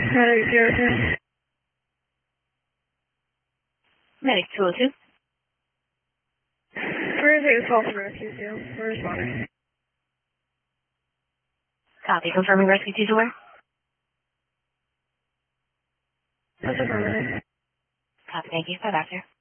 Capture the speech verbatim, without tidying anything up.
Medic zero two. Medic two oh two. We're going to take a call from rescue two. We're responding. Copy. Confirming rescue two to where? That's affirmative. Copy. Thank you. Bye, Doctor.